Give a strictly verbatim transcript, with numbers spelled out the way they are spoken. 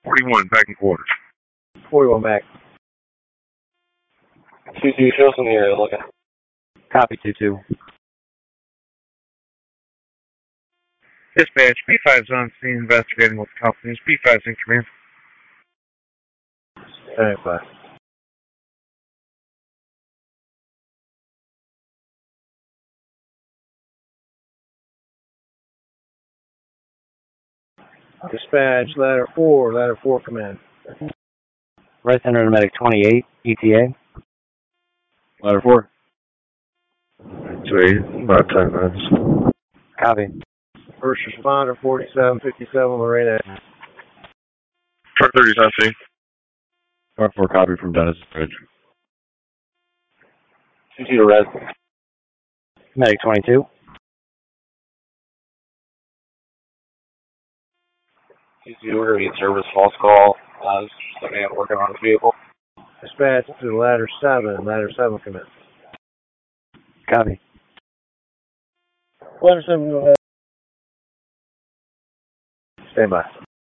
forty-one, back in quarters. forty-one back. two two, show us in the area looking. Copy, two two. Dispatch, B five's on scene investigating with the companies. B five's in command. Stand by. Dispatch, ladder four, ladder four command. Right Center Medic twenty-eight, E T A. Ladder four. two eight, about ten minutes. Copy. First responder, forty-seven fifty-seven, Lorena. Truck thirty's on scene. Truck four, copy from Dennis Bridge. two two to red. Medic twenty-two. two two, we're going to get service false call. Uh, this is just a man working on the vehicle. Dispatch to ladder seven, ladder seven command. Copy. Ladder seven, go ahead. Stand by.